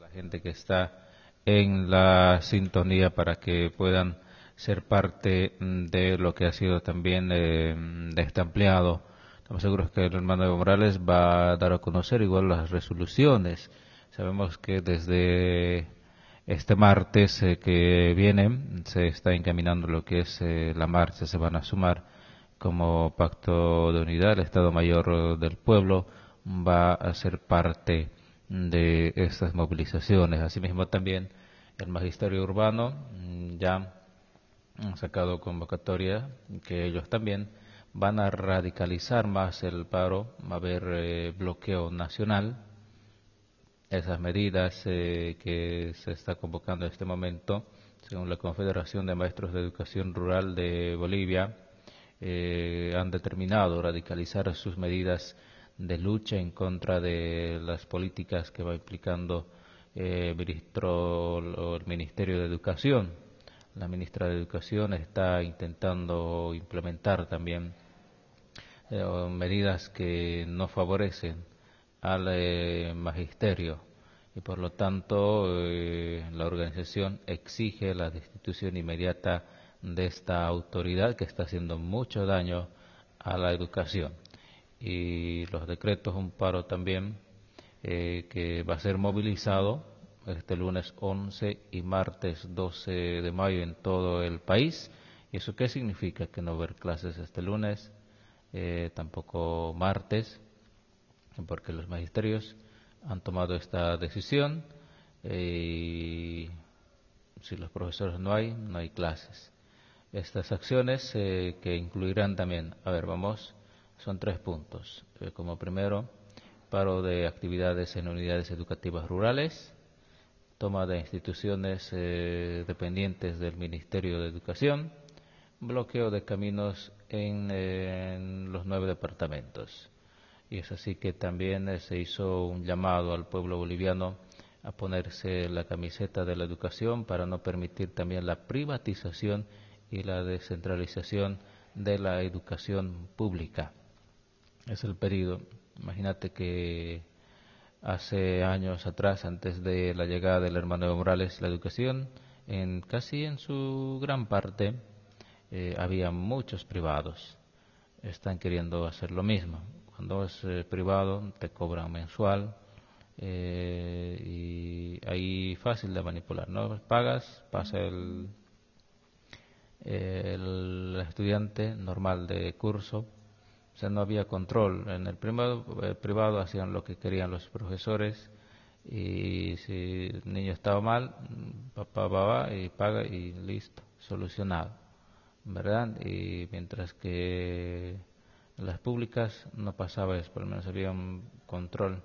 la gente que está en la sintonía para que puedan ser parte de lo que ha sido también de este ampliado. Estamos seguros que el hermano Evo Morales va a dar a conocer igual las resoluciones. Sabemos que desde este martes que viene se está encaminando lo que es la marcha, se van a sumar como pacto de unidad, el Estado Mayor del Pueblo va a ser parte de estas movilizaciones. Asimismo también el Magisterio Urbano ya han sacado convocatoria que ellos también van a radicalizar más el paro, va a haber bloqueo nacional. Esas medidas que se está convocando en este momento, según la Confederación de Maestros de Educación Rural de Bolivia, han determinado radicalizar sus medidas de lucha en contra de las políticas que va implicando el Ministerio de Educación. La ministra de Educación está intentando implementar también medidas que no favorecen al magisterio y por lo tanto la organización exige la destitución inmediata de esta autoridad que está haciendo mucho daño a la educación. Y los decretos un paro también que va a ser movilizado este lunes 11 y martes 12 de mayo en todo el país. ¿Y eso qué significa? Que no va a haber clases este lunes, tampoco martes, porque los magisterios han tomado esta decisión y si los profesores no hay, no hay clases. Estas acciones que incluirán también, a ver, vamos, son 3 puntos. Como primero, paro de actividades en unidades educativas rurales, toma de instituciones dependientes del Ministerio de Educación, bloqueo de caminos en los 9 departamentos. Y es así que también se hizo un llamado al pueblo boliviano a ponerse la camiseta de la educación para no permitir también la privatización y la descentralización de la educación pública. Es el pedido. Imagínate que hace años atrás, antes de la llegada del hermano Evo Morales, la educación, casi en su gran parte, había muchos privados. Están queriendo hacer lo mismo. Cuando es privado, te cobran mensual y ahí fácil de manipular, ¿no? Pagas, pasa el estudiante normal de curso. O sea, no había control. En el privado hacían lo que querían los profesores y si el niño estaba mal, papá va y paga y listo, solucionado, ¿verdad? Y mientras que en las públicas no pasaba eso, por lo menos había un control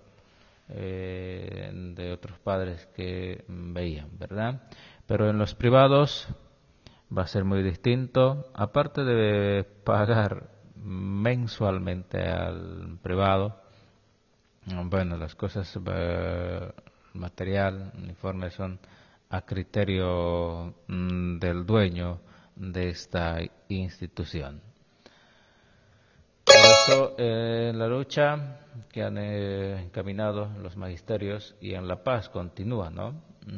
de otros padres que veían, ¿verdad? Pero en los privados va a ser muy distinto. Aparte de pagar mensualmente al privado, bueno, las cosas, material, uniforme, son a criterio del dueño de esta institución. Por eso, en la lucha que han encaminado los magisterios y en La Paz continúa, ¿no?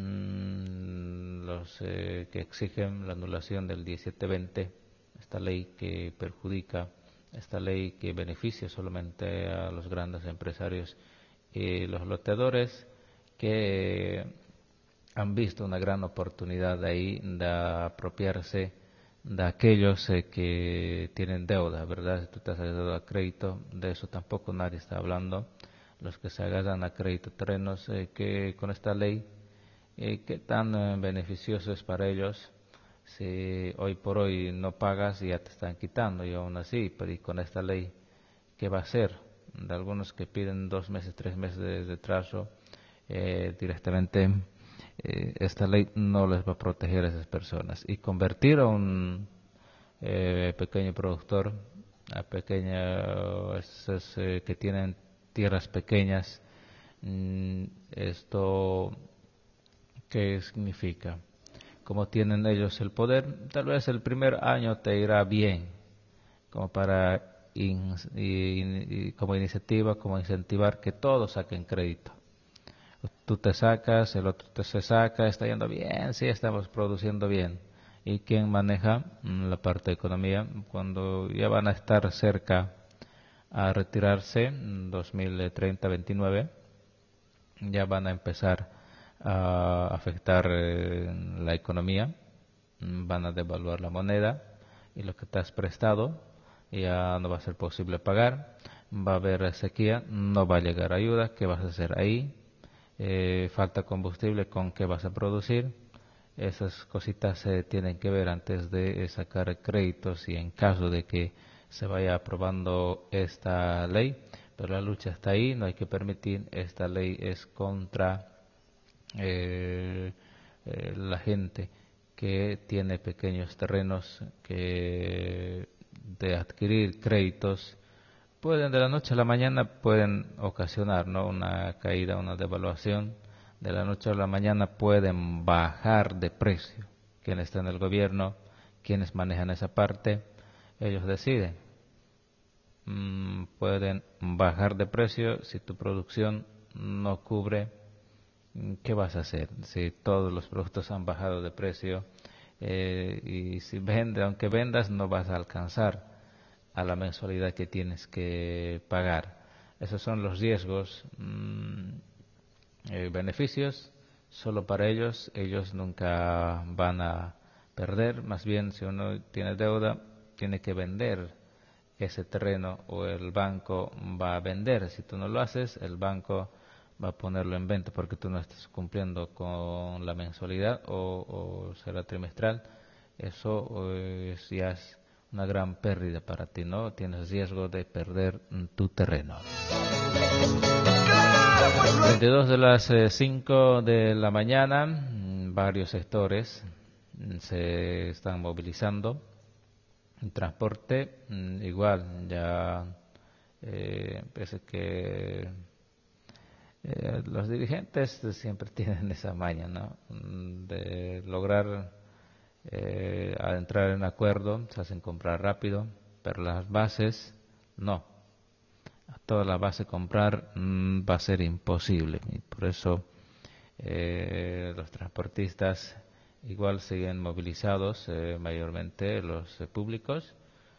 Los que exigen la anulación del 1720, esta ley que perjudica, esta ley que beneficia solamente a los grandes empresarios y los loteadores que han visto una gran oportunidad ahí de apropiarse de aquellos que tienen deuda, ¿verdad? Si tú te has dado a crédito, de eso tampoco nadie está hablando. Los que se agarran a crédito terrenos, que con esta ley, ¿qué tan beneficioso es para ellos? Si hoy por hoy no pagas, ya te están quitando, y aún así, pero y con esta ley, ¿qué va a hacer? De algunos que piden 2 meses, 3 meses de retraso, directamente esta ley no les va a proteger a esas personas. Y convertir a un pequeño productor, a esos que tienen tierras pequeñas, esto, ¿qué significa? Como tienen ellos el poder, tal vez el primer año te irá bien, como para como iniciativa, como incentivar que todos saquen crédito. Tú te sacas, el otro se saca, está yendo bien, sí, estamos produciendo bien. ¿Y quién maneja la parte de economía? Cuando ya van a estar cerca a retirarse, 2030-29, ya van a empezar a afectar la economía, van a devaluar la moneda y lo que te has prestado ya no va a ser posible pagar, va a haber sequía, no va a llegar ayuda, ¿qué vas a hacer ahí? Falta combustible, ¿con qué vas a producir? Esas cositas se tienen que ver antes de sacar créditos y en caso de que se vaya aprobando esta ley, pero la lucha está ahí, no hay que permitir, esta ley es contra la gente que tiene pequeños terrenos que de adquirir créditos pueden de la noche a la mañana pueden ocasionar, ¿no?, una caída, una devaluación. De la noche a la mañana pueden bajar de precio. Quien está en el gobierno, quienes manejan esa parte, ellos deciden. Pueden bajar de precio si tu producción no cubre. ¿Qué vas a hacer si todos los productos han bajado de precio? Y si vende, aunque vendas, no vas a alcanzar a la mensualidad que tienes que pagar. Esos son los riesgos, beneficios solo para ellos. Ellos nunca van a perder. Más bien, si uno tiene deuda, tiene que vender ese terreno o el banco va a vender. Si tú no lo haces, el banco va a ponerlo en venta porque tú no estás cumpliendo con la mensualidad o será trimestral. Eso ya es una gran pérdida para ti, ¿no? Tienes riesgo de perder tu terreno. 22 de las 5 de la mañana, varios sectores se están movilizando. El transporte, igual, ya parece que los dirigentes siempre tienen esa maña, ¿no?, de lograr entrar en acuerdo, se hacen comprar rápido, pero las bases no. A toda la base comprar va a ser imposible y por eso los transportistas igual siguen movilizados, mayormente los públicos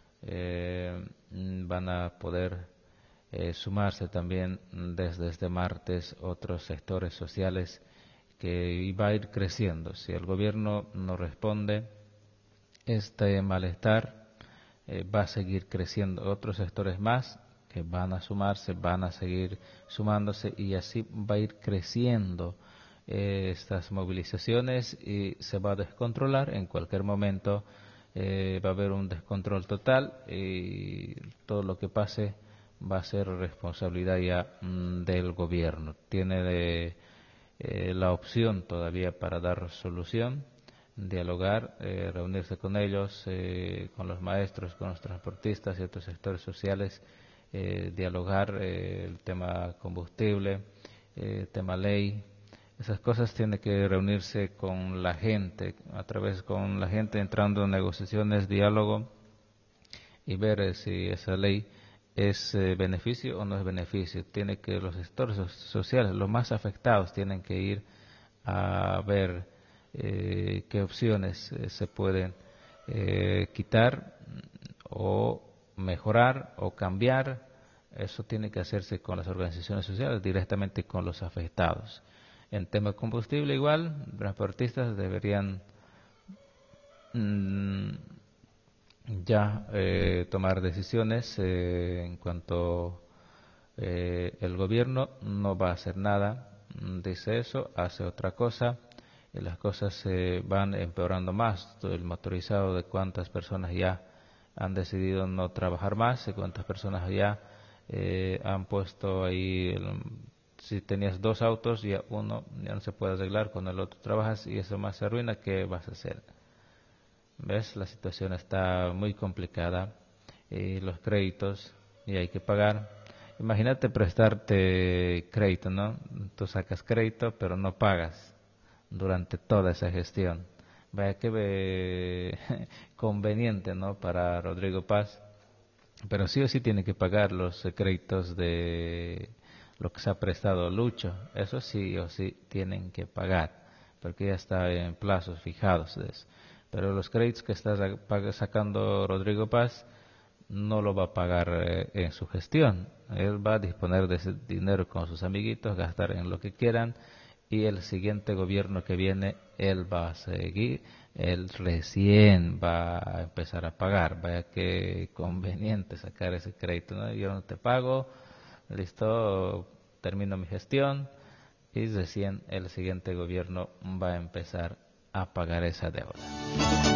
van a poder sumarse también desde este martes otros sectores sociales que va a ir creciendo. Si el gobierno no responde, este malestar va a seguir creciendo. Otros sectores más que van a sumarse, van a seguir sumándose y así va a ir creciendo estas movilizaciones y se va a descontrolar en cualquier momento. Va a haber un descontrol total y todo lo que pase va a ser responsabilidad ya del gobierno. Tiene la opción todavía para dar solución, dialogar, reunirse con ellos, con los maestros, con los transportistas y otros sectores sociales, dialogar el tema combustible, tema ley. Esas cosas tiene que reunirse con la gente, a través con la gente entrando en negociaciones, diálogo y ver si esa ley es beneficio o no es beneficio. Tiene que los sectores sociales, los más afectados, tienen que ir a ver qué opciones se pueden quitar o mejorar o cambiar. Eso tiene que hacerse con las organizaciones sociales, directamente con los afectados. En tema de combustible igual, transportistas deberían ya tomar decisiones en cuanto el gobierno no va a hacer nada, dice eso, hace otra cosa y las cosas se van empeorando más. El motorizado, de cuántas personas ya han decidido no trabajar más, de cuántas personas ya han puesto ahí si tenías dos autos, ya uno ya no se puede arreglar, con el otro trabajas y eso más se arruina. ¿Qué vas a hacer? ¿Ves? La situación está muy complicada y los créditos y hay que pagar. Imagínate prestarte crédito, ¿no? Tú sacas crédito pero no pagas durante toda esa gestión. Vaya que conveniente, ¿no?, para Rodrigo Paz, pero sí o sí tiene que pagar los créditos lo que se ha prestado Lucho, eso sí o sí tienen que pagar, porque ya está en plazos fijados de eso. Pero los créditos que está sacando Rodrigo Paz no lo va a pagar en su gestión. Él va a disponer de ese dinero con sus amiguitos, gastar en lo que quieran, y el siguiente gobierno que viene, él va a seguir, él recién va a empezar a pagar. Vaya que conveniente sacar ese crédito, ¿no? Yo no te pago, listo, termino mi gestión y recién el siguiente gobierno va a empezar a pagar esa deuda.